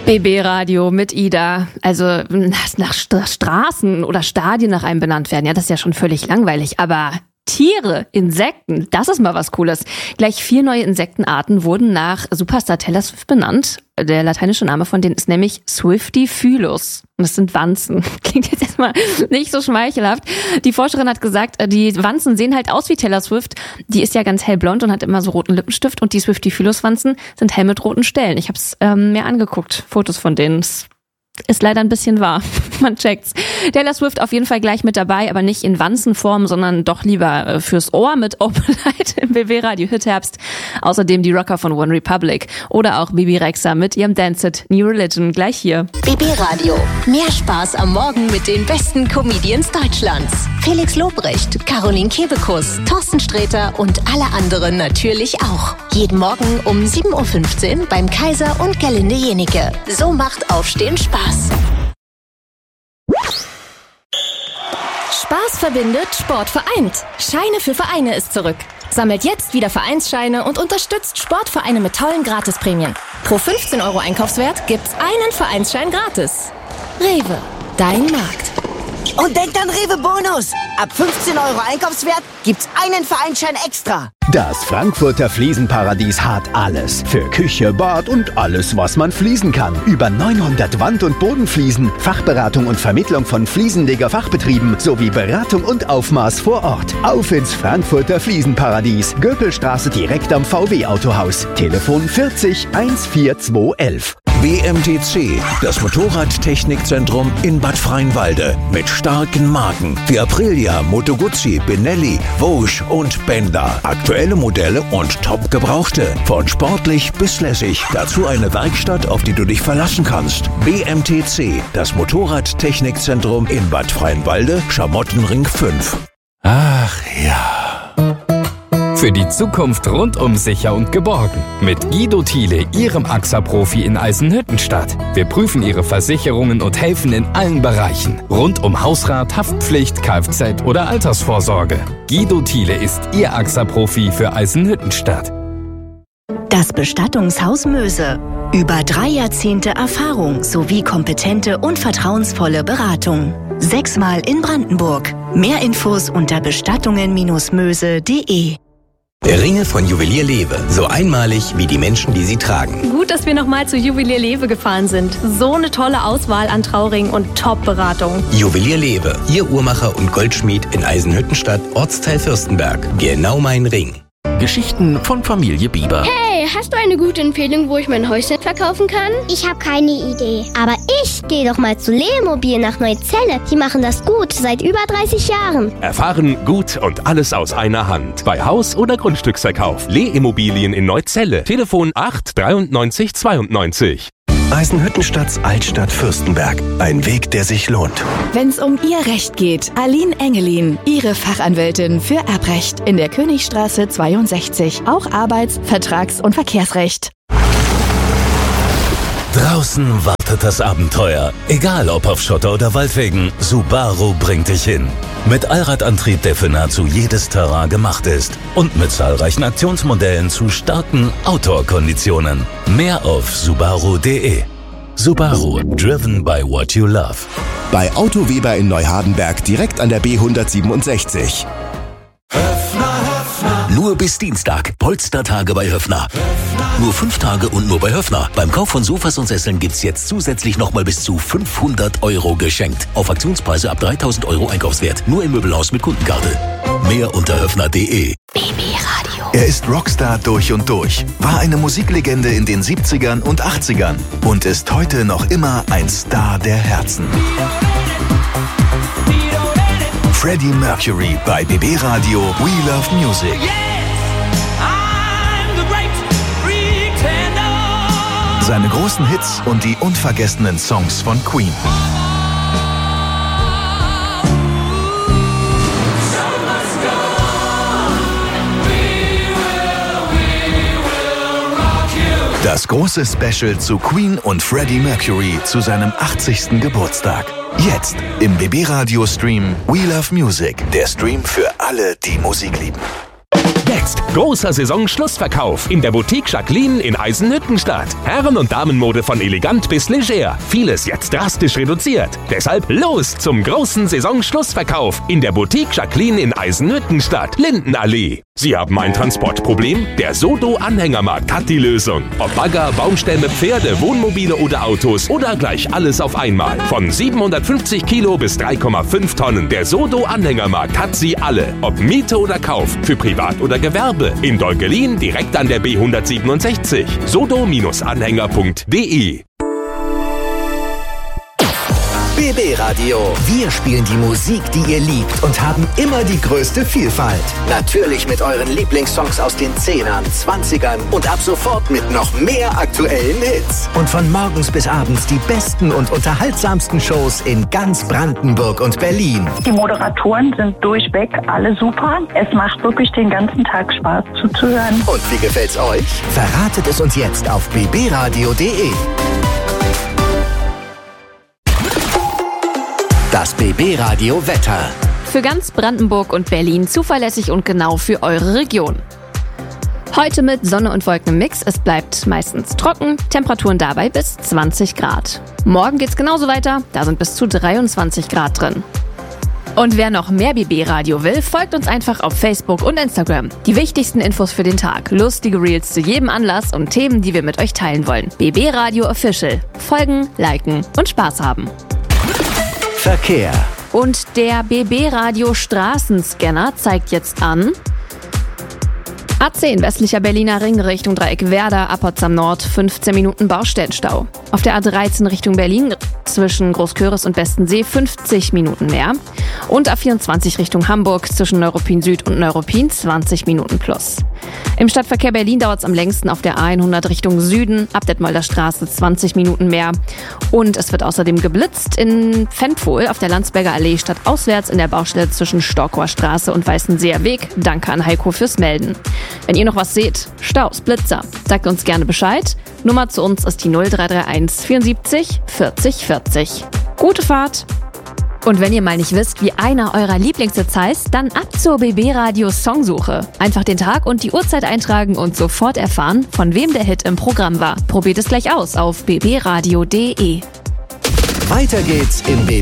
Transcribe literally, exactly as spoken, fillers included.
B B-Radio mit Ida. Also nach Straßen oder Stadien nach einem benannt werden, ja, das ist ja schon völlig langweilig. Aber Tiere, Insekten, das ist mal was Cooles. Gleich vier neue Insektenarten wurden nach Superstar Taylor Swift benannt. Der lateinische Name von denen ist nämlich Swiftifylus. Und das sind Wanzen. Klingt jetzt erstmal nicht so schmeichelhaft. Die Forscherin hat gesagt, die Wanzen sehen halt aus wie Taylor Swift. Die ist ja ganz hellblond und hat immer so roten Lippenstift. Und die Swiftifylus-Wanzen sind hell mit roten Stellen. Ich habe es ähm, mir angeguckt, Fotos von denen. Ist leider ein bisschen wahr. Man checkt's. Taylor Swift auf jeden Fall gleich mit dabei, aber nicht in Wanzenform, sondern doch lieber fürs Ohr mit Open Light im B B-Radio Hitherbst. Außerdem die Rocker von One Republic oder auch Bibi Rexha mit ihrem Dance-It New Religion gleich hier. B B-Radio. Mehr Spaß am Morgen mit den besten Comedians Deutschlands. Felix Lobrecht, Caroline Kebekus, Thorsten Sträter und alle anderen natürlich auch. Jeden Morgen um sieben Uhr fünfzehn beim Kaiser und Gerlinde Jenike. So macht Aufstehen Spaß. Spaß verbindet, Sport vereint. Scheine für Vereine ist zurück. Sammelt jetzt wieder Vereinsscheine und unterstützt Sportvereine mit tollen Gratisprämien. Pro fünfzehn Euro Einkaufswert gibt's einen Vereinsschein gratis. Rewe, dein Markt. Und denkt an Rewe Bonus. Ab fünfzehn Euro Einkaufswert gibt's einen Vereinsschein extra. Das Frankfurter Fliesenparadies hat alles. Für Küche, Bad und alles, was man fließen kann. Über neunhundert Wand- und Bodenfliesen, Fachberatung und Vermittlung von Fliesenleger Fachbetrieben sowie Beratung und Aufmaß vor Ort. Auf ins Frankfurter Fliesenparadies. Göpelstraße direkt am V W-Autohaus. Telefon vierzig eins vier zwei elf. B M T C, das Motorradtechnikzentrum in Bad Freienwalde. Mit starken Marken wie Aprilia, Moto Guzzi, Benelli, Vosges und Benda. Aktuelle Modelle und top gebrauchte. Von sportlich bis lässig. Dazu eine Werkstatt, auf die du dich verlassen kannst. B M T C, das Motorradtechnikzentrum in Bad Freienwalde, Schamottenring fünf. Ach ja. Für die Zukunft rundum sicher und geborgen. Mit Guido Thiele, Ihrem A X A-Profi in Eisenhüttenstadt. Wir prüfen Ihre Versicherungen und helfen in allen Bereichen. Rund um Hausrat, Haftpflicht, Kfz oder Altersvorsorge. Guido Thiele ist Ihr A X A-Profi für Eisenhüttenstadt. Das Bestattungshaus Möse. Über drei Jahrzehnte Erfahrung sowie kompetente und vertrauensvolle Beratung. Sechsmal in Brandenburg. Mehr Infos unter bestattungen Möse punkt de. Ringe von Juwelier Lewe. So einmalig wie die Menschen, die sie tragen. Gut, dass wir nochmal zu Juwelier Lewe gefahren sind. So eine tolle Auswahl an Trauringen und Top-Beratung. Juwelier Lewe. Ihr Uhrmacher und Goldschmied in Eisenhüttenstadt, Ortsteil Fürstenberg. Genau mein Ring. Geschichten von Familie Bieber. Hey, hast du eine gute Empfehlung, wo ich mein Häuschen verkaufen kann? Ich habe keine Idee. Aber ich gehe doch mal zu Lemobil nach Neuzelle. Die machen das gut, seit über dreißig Jahren. Erfahren, gut und alles aus einer Hand. Bei Haus- oder Grundstücksverkauf. Leh-Immobilien in Neuzelle. Telefon acht dreiundneunzig zweiundneunzig. Eisenhüttenstadts Altstadt Fürstenberg. Ein Weg, der sich lohnt. Wenn's um Ihr Recht geht, Aline Engelin, Ihre Fachanwältin für Erbrecht in der Königstraße zweiundsechzig. Auch Arbeits-, Vertrags- und Verkehrsrecht. Draußen wartet das Abenteuer. Egal ob auf Schotter oder Waldwegen, Subaru bringt dich hin. Mit Allradantrieb, der für nahezu jedes Terrain gemacht ist. Und mit zahlreichen Aktionsmodellen zu starken Outdoor-Konditionen. Mehr auf subaru punkt de. Subaru, driven by what you love. Bei Auto Weber in Neuhardenberg, direkt an der B hundertsiebenundsechzig. Nur bis Dienstag. Polstertage bei Höffner. Nur fünf Tage und nur bei Höffner. Beim Kauf von Sofas und Sesseln gibt's jetzt zusätzlich nochmal bis zu fünfhundert Euro geschenkt. Auf Aktionspreise ab dreitausend Euro Einkaufswert. Nur im Möbelhaus mit Kundenkarte. Mehr unter höffner punkt de. B B-Radio. Er ist Rockstar durch und durch, war eine Musiklegende in den siebzigern und achtzigern und ist heute noch immer ein Star der Herzen. Freddie Mercury bei B B-Radio We Love Music. Seine großen Hits und die unvergessenen Songs von Queen. Das große Special zu Queen und Freddie Mercury zu seinem achtzigsten Geburtstag. Jetzt im B B-Radio-Stream We Love Music. Der Stream für alle, die Musik lieben. Jetzt Jetzt großer Saisonschlussverkauf in der Boutique Jacqueline in Eisenhüttenstadt. Herren- und Damenmode von elegant bis leger. Vieles jetzt drastisch reduziert. Deshalb los zum großen Saisonschlussverkauf in der Boutique Jacqueline in Eisenhüttenstadt, Lindenallee. Sie haben ein Transportproblem? Der Sodo Anhängermarkt hat die Lösung. Ob Bagger, Baumstämme, Pferde, Wohnmobile oder Autos oder gleich alles auf einmal. Von siebenhundertfünfzig Kilo bis drei Komma fünf Tonnen. Der Sodo Anhängermarkt hat sie alle. Ob Miete oder Kauf, für Privat oder Gewerbe. In Dolgelin direkt an der B hundertsiebenundsechzig. sodo Anhänger punkt de. B B Radio. Wir spielen die Musik, die ihr liebt und haben immer die größte Vielfalt. Natürlich mit euren Lieblingssongs aus den Zehnern, Zwanzigern und ab sofort mit noch mehr aktuellen Hits. Und von morgens bis abends die besten und unterhaltsamsten Shows in ganz Brandenburg und Berlin. Die Moderatoren sind durchweg alle super. Es macht wirklich den ganzen Tag Spaß zuzuhören. Und wie gefällt's euch? Verratet es uns jetzt auf b b radio punkt de. Das B B Radio Wetter. Für ganz Brandenburg und Berlin zuverlässig und genau für eure Region. Heute mit Sonne und Wolken im Mix. Es bleibt meistens trocken. Temperaturen dabei bis zwanzig Grad. Morgen geht's genauso weiter. Da sind bis zu dreiundzwanzig Grad drin. Und wer noch mehr B B Radio will, folgt uns einfach auf Facebook und Instagram. Die wichtigsten Infos für den Tag, lustige Reels zu jedem Anlass und Themen, die wir mit euch teilen wollen. B B Radio Official. Folgen, liken und Spaß haben. Verkehr. Und der B B Radio Straßenscanner zeigt jetzt an: A zehn westlicher Berliner Ring Richtung Dreieck Werder, ab Potsdam Nord, fünfzehn Minuten Baustellenstau. Auf der A dreizehn Richtung Berlin zwischen Großköris und Bestensee fünfzig Minuten mehr. Und A vierundzwanzig Richtung Hamburg zwischen Neuruppin Süd und Neuruppin zwanzig Minuten plus. Im Stadtverkehr Berlin dauert es am längsten auf der A hundert Richtung Süden, ab Detmolder Straße zwanzig Minuten mehr. Und es wird außerdem geblitzt in Pfändpfohl auf der Landsberger Allee stadtauswärts in der Baustelle zwischen Storkower Straße und Weißenseer Weg. Danke an Heiko fürs Melden. Wenn ihr noch was seht, Staus, Blitzer, sagt uns gerne Bescheid. Nummer zu uns ist die null drei drei eins vierundsiebzig vierzig vierzig. Gute Fahrt! Und wenn ihr mal nicht wisst, wie einer eurer Lieblingshits heißt, dann ab zur B B Radio Songsuche. Einfach den Tag und die Uhrzeit eintragen und sofort erfahren, von wem der Hit im Programm war. Probiert es gleich aus auf b b radio punkt de. Weiter geht's im B